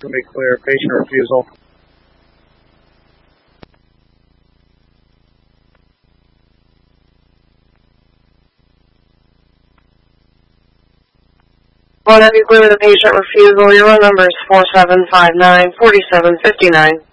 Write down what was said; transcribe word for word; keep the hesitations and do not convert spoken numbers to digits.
To be clear, patient refusal. Well, have you clear with a patient refusal? Your roll number is four seven five nine, four seven five nine.